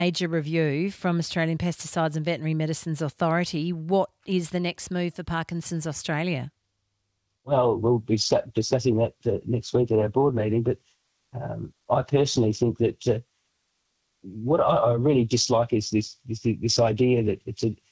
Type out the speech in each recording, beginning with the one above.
Major review from Australian Pesticides and Veterinary Medicines Authority. What is the next move for Parkinson's Australia? Well, we'll be discussing that next week at our board meeting, but I personally think that what I really dislike is this idea that it's a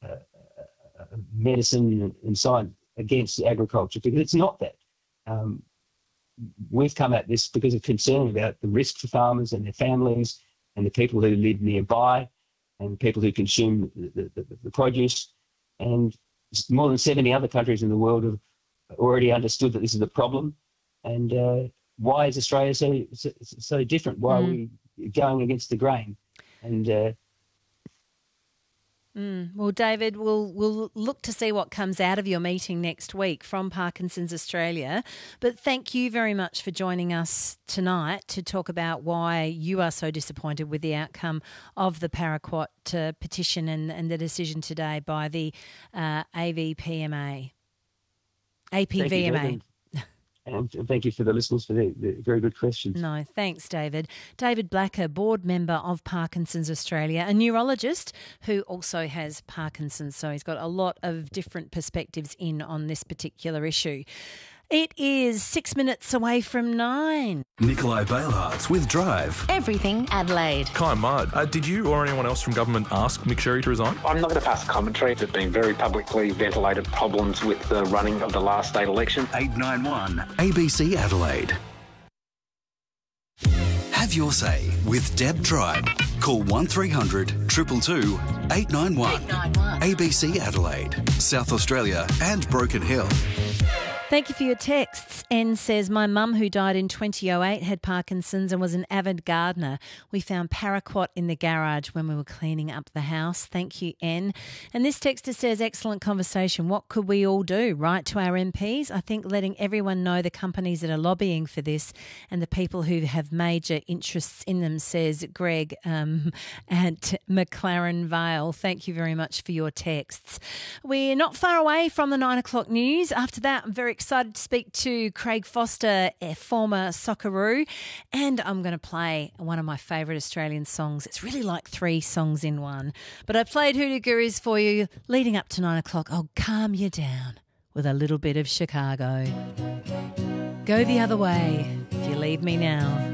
medicine and science against agriculture, because it's not that. We've come at this because of concern about the risk for farmers and their families and the people who live nearby and people who consume the produce. And more than 70 other countries in the world have already understood that this is a problem. And why is Australia so different? Why are we going against the grain? And well, David, we'll look to see what comes out of your meeting next week from Parkinson's Australia. But thank you very much for joining us tonight to talk about why you are so disappointed with the outcome of the Paraquat petition and the decision today by the AVPMA. APVMA. And thank you for the listeners for the very good questions. No, thanks, David. David Blacker, board member of Parkinson's Australia, a neurologist who also has Parkinson's, so he's got a lot of different perspectives in on this particular issue. It is 6 minutes away from 9. Nikolai Bailhartz with Drive. Everything Adelaide. Kai Mudd, did you or anyone else from government ask Mick Sherry to resign? I'm not going to pass commentary. There's been very publicly ventilated problems with the running of the last state election. 891 ABC Adelaide. Have your say with Deb Tribe. Call 1300 222 891. ABC Adelaide, South Australia and Broken Hill. Thank you for your texts. N says, my mum, who died in 2008, had Parkinson's and was an avid gardener. We found paraquat in the garage when we were cleaning up the house. Thank you, N. And this texter says, excellent conversation. What could we all do? Write to our MPs? I think letting everyone know the companies that are lobbying for this and the people who have major interests in them, says Greg at McLaren Vale. Thank you very much for your texts. We're not far away from the 9 o'clock news. After that, I'm very excited to speak to Craig Foster, a former Socceroo, and I'm going to play one of my favourite Australian songs. It's really like 3 songs in one. But I played Hoodoo Gurus for you leading up to 9 o'clock. I'll calm you down with a little bit of Chicago. Go the other way if you leave me now.